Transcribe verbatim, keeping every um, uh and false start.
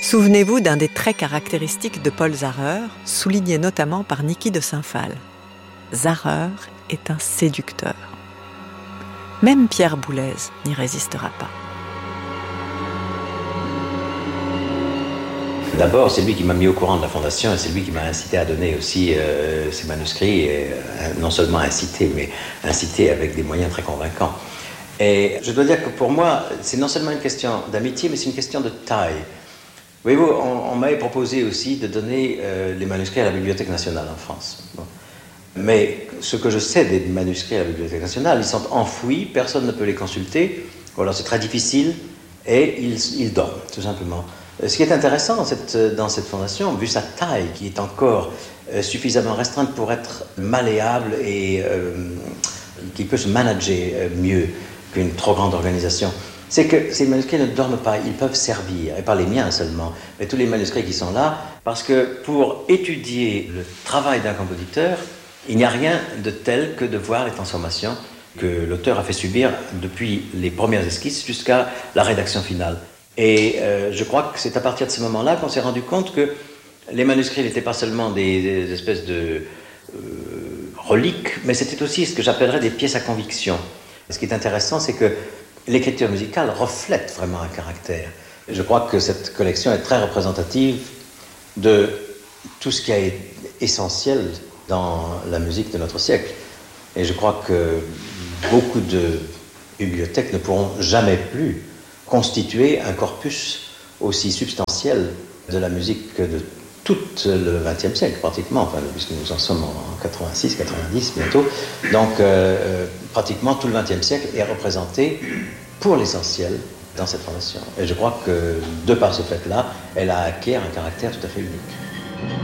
Souvenez-vous d'un des traits caractéristiques de Paul Zareur, souligné notamment par Niki de Saint-Phalle. Zareur est un séducteur. Même Pierre Boulez n'y résistera pas. D'abord, c'est lui qui m'a mis au courant de la Fondation et c'est lui qui m'a incité à donner aussi euh, ses manuscrits, et, euh, non seulement incité, mais incité avec des moyens très convaincants. Et je dois dire que pour moi, c'est non seulement une question d'amitié, mais c'est une question de taille. Voyez-vous, on, on m'avait proposé aussi de donner euh, les manuscrits à la Bibliothèque nationale en France. Bon. Mais ce que je sais des manuscrits à la Bibliothèque nationale, ils sont enfouis, personne ne peut les consulter, ou alors c'est très difficile, et ils, ils dorment, tout simplement. Ce qui est intéressant dans cette, dans cette fondation, vu sa taille qui est encore euh, suffisamment restreinte pour être malléable et euh, qui peut se manager euh, mieux qu'une trop grande organisation, c'est que ces manuscrits ne dorment pas, ils peuvent servir, et pas les miens seulement, mais tous les manuscrits qui sont là, parce que pour étudier le travail d'un compositeur, il n'y a rien de tel que de voir les transformations que l'auteur a fait subir depuis les premières esquisses jusqu'à la rédaction finale. Et euh, je crois que c'est à partir de ce moment-là qu'on s'est rendu compte que les manuscrits n'étaient pas seulement des, des espèces de euh, reliques, mais c'était aussi ce que j'appellerais des pièces à conviction. Et ce qui est intéressant, c'est que l'écriture musicale reflète vraiment un caractère. Et je crois que cette collection est très représentative de tout ce qui est essentiel dans la musique de notre siècle. Et je crois que beaucoup de bibliothèques ne pourront jamais plus constituer un corpus aussi substantiel de la musique que de tout le vingtième siècle, pratiquement, enfin, puisque nous en sommes en quatre-vingt-six, quatre-vingt-dix bientôt. Donc, euh, pratiquement tout le vingtième siècle est représenté, pour l'essentiel, dans cette fondation. Et je crois que, de par ce fait-là, elle a acquis un caractère tout à fait unique.